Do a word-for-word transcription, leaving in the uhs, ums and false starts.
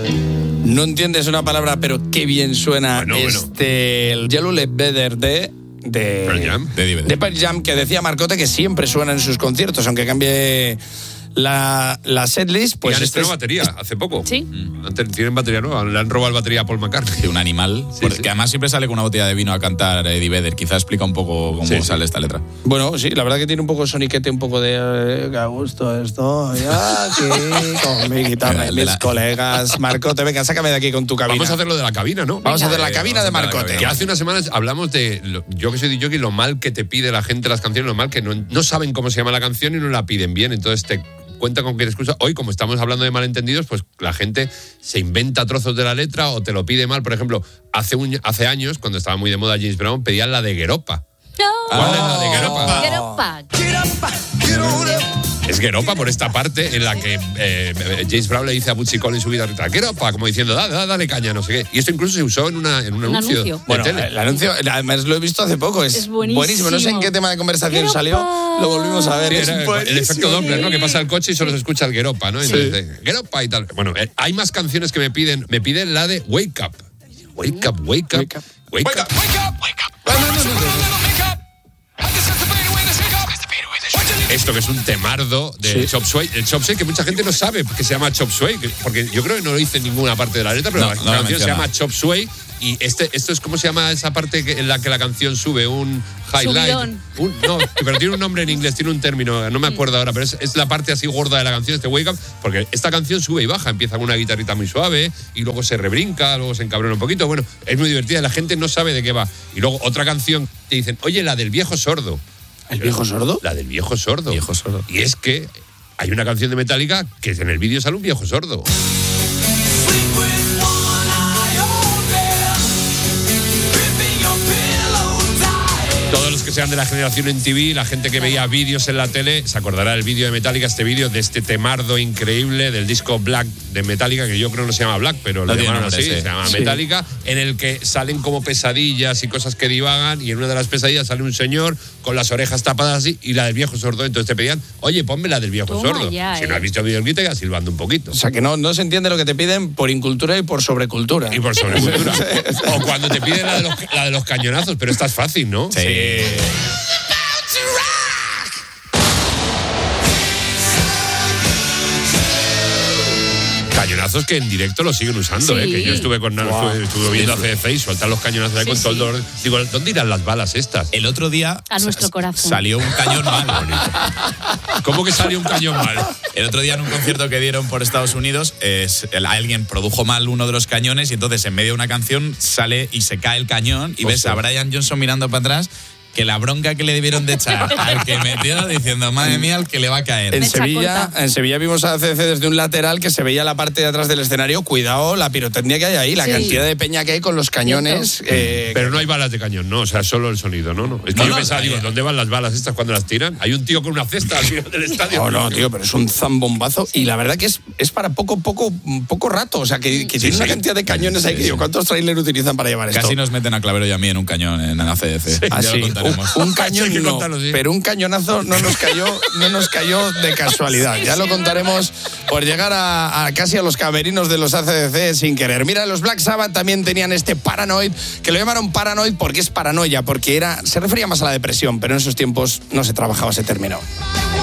No entiendes una palabra, pero qué bien suena bueno, este bueno. el Yellow Let Better de de Pearl Jam, de, de Pearl Jam, que decía Marcote que siempre suena en sus conciertos, aunque cambie la, la setlist. Pues y han este estrenado es, batería hace poco. Sí. Antes, tienen batería nueva, le han robado la batería a Paul McCartney. De un animal, Sí, porque sí. además siempre sale con una botella de vino a cantar Eddie Vedder. Quizá explica un poco cómo Sí, sale sí. esta letra. Bueno, sí, la verdad que tiene un poco de soniquete, un poco de eh, que a gusto estoy aquí con mi guitarra y El de mis la- colegas. Marcote, venga, sácame de aquí con tu cabina. Vamos a hacer lo de la cabina, ¿no? Vamos a hacer la Venga, cabina de vamos a hacer la Marcote. cabina. Que hace unas semanas hablamos de, lo- yo que soy D J, lo mal que te pide la gente las canciones, lo mal que no, no saben cómo se llama la canción y no la piden bien. Entonces te cuenta con que excusa. Hoy, como estamos hablando de malentendidos, pues la gente se inventa trozos de la letra o te lo pide mal. Por ejemplo, hace, un, hace años, cuando estaba muy de moda James Brown, pedían la de Gueropa. ¿Cuál es la de Gueropa? Get up back. Es Gueropa por esta parte en la que eh, James Brown le dice a Bootsy Collins su guitarrista, Gueropa, como diciendo, dale, dale, dale caña, no sé qué. Y esto incluso se usó en, una, en un, Un anuncio, anuncio. de Bueno, tele. el anuncio, además lo he visto hace poco, es, Es buenísimo. No sé en qué tema de conversación Gueropa. salió, lo volvimos a ver. Sí, es era el buenísimo. efecto Doppler, ¿no? Que pasa el coche y solo se escucha el Gueropa, ¿no? Entonces, dice, Gueropa y tal. Bueno, eh, hay más canciones que me piden. Me piden la de Wake Up. Wake Up, Wake Up. Wake Up. Wake Up. Esto que es un temardo de Sí. Chop Suey. El Chop Suey que mucha gente no sabe que se llama Chop Suey, que- porque yo creo que no lo dice en ninguna parte de la letra, pero No, la no lo canción se menciona. llama Chop Suey. Y este, esto es, ¿cómo se llama esa parte que- en la que la canción sube? Un highlight. Subidón. Un, no, pero tiene un nombre en inglés, tiene un término, no me acuerdo ahora, pero es, es la parte así gorda de la canción, este Wake Up, porque esta canción sube y baja, empieza con una guitarrita muy suave y luego se rebrinca, luego se encabrona un poquito. Bueno, es muy divertida, la gente no sabe de qué va. Y luego otra canción, te dicen, oye, la del viejo sordo. ¿El viejo sordo? La del viejo sordo. Viejo sordo. Y es que hay una canción de Metallica que en el vídeo sale un viejo sordo. Todos los que sean de la generación en T V, la gente que veía vídeos en la tele, se acordará del vídeo de Metallica, este vídeo de este temardo increíble del disco Black de Metallica, que yo creo no se llama Black, pero No lo tiene llamaron nombre, así, sí. se llama Sí. Metallica, en el que salen como pesadillas y cosas que divagan, y en una de las pesadillas sale un señor con las orejas tapadas así, y la del viejo sordo, entonces te pedían, oye, ponme la del viejo Toma sordo. ya, si eh. no has visto el vídeo, te quedas silbando un poquito. O sea, que no, no se entiende lo que te piden por incultura y por sobrecultura. Y por sobrecultura. O cuando te piden la de, los, la de los cañonazos, pero esta es fácil, ¿no? Sí. Cañonazos que en directo lo siguen usando, Sí. ¿eh? Que yo estuve con Wow. estuve, estuve viendo a C D C y sueltan los cañonazos ahí Sí, con todo el sí. dolor. Digo, ¿dónde irán las balas estas? El otro día A nuestro sa- corazón. salió un cañón mal. ¿Cómo que salió un cañón mal? El otro día en un concierto que dieron por Estados Unidos, es, el- alguien produjo mal uno de los cañones y entonces en medio de una canción sale y se cae el cañón y ves a Brian Johnson mirando para atrás, que la bronca que le debieron de echar al que metió diciendo, madre mía, al que le va a caer. En Mecha Sevilla, corta. en Sevilla vimos a C D C desde un lateral que se veía la parte de atrás del escenario. Cuidado la pirotecnia que hay ahí, la Sí. cantidad de peña que hay con los cañones. eh, Pero no hay balas de cañón, no, o sea, solo el sonido, ¿no? no. Es que No, yo no, pensaba, ahí- digo, ¿dónde van las balas estas cuando las tiran? Hay un tío con una cesta al final del estadio. No, no, tío, pero es un zambombazo. Y la verdad que es, es para poco, poco, poco rato. O sea, que, que Sí, tiene una sí. cantidad de cañones ahí que digo, ¿cuántos trailers utilizan para llevar esto? Casi nos meten a Clavero y a mí en un cañón en la C D C. Ah, Ya sí. lo contaremos. Un, un cañón Hay que no, contarlo, sí. pero un cañonazo no nos cayó, no nos cayó de casualidad. Ya lo contaremos por llegar a, a casi a los camerinos de los A C D C sin querer. Mira, los Black Sabbath también tenían este Paranoid, que lo llamaron Paranoid porque es paranoia, porque era, se refería más a la depresión, pero en esos tiempos no se trabajaba ese término.